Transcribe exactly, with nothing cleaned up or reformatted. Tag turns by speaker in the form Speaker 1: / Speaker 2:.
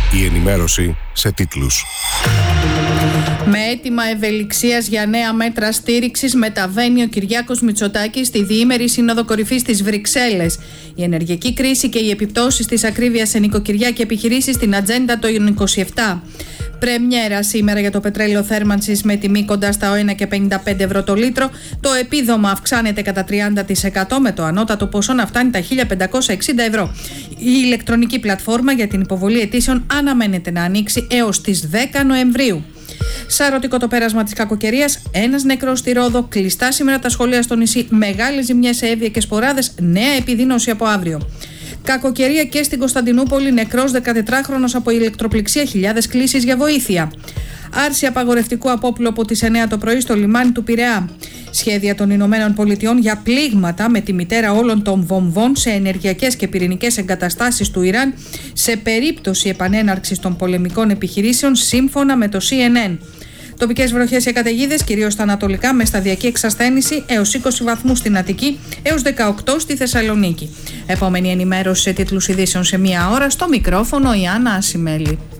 Speaker 1: Η ενημέρωση σε τίτλους.
Speaker 2: Με αίτημα ευελιξίας για νέα μέτρα στήριξης μεταβαίνει ο Κυριάκος Μητσοτάκης στη διήμερη Σύνοδο Κορυφής της Βρυξέλλες. Η ενεργειακή κρίση και οι επιπτώσεις της ακρίβειας σε νοικοκυριά και επιχειρήσεις στην ατζέντα των είκοσι επτά. Πρεμιέρα σήμερα για το πετρέλαιο θέρμανσης με τιμή κοντά στα ένα κόμμα πενήντα πέντε ευρώ το λίτρο. Το επίδομα αυξάνεται κατά τριάντα τοις εκατό με το ανώτατο ποσό να φτάνει τα χίλια πεντακόσια εξήντα ευρώ. Η ηλεκτρονική πλατφόρμα για την υποβολή αιτήσεων αναμένεται να ανοίξει έως τις δέκα Νοεμβρίου. Σαρωτικό το πέρασμα της κακοκαιρίας, ένας νεκρός στη Ρόδο, κλειστά σήμερα τα σχολεία στο νησί, μεγάλες ζημιές σε Εύβοια και Σποράδες, νέα επιδείνωση από αύριο. Κακοκαιρία και στην Κωνσταντινούπολη, νεκρός δεκατετράχρονος από ηλεκτροπληξία, χιλιάδες κλήσεις για βοήθεια. Άρση απαγορευτικού απόπλου από τις εννιά το πρωί στο λιμάνι του Πειραιά. Σχέδια των Ηνωμένων Πολιτειών για πλήγματα με τη μητέρα όλων των βομβών σε ενεργειακές και πυρηνικές εγκαταστάσεις του Ιράν σε περίπτωση επανέναρξης των πολεμικών επιχειρήσεων, σύμφωνα με το Σι Εν Εν. Τοπικές βροχές και καταιγίδες, κυρίως στα ανατολικά, με σταδιακή εξασθένηση έως είκοσι βαθμούς στην Αττική, έως δεκαοκτώ στη Θεσσαλονίκη. Επόμενη ενημέρωση σε τίτλους ειδήσεων σε μία ώρα, στο μικρόφωνο η Άννα Ασημέλη.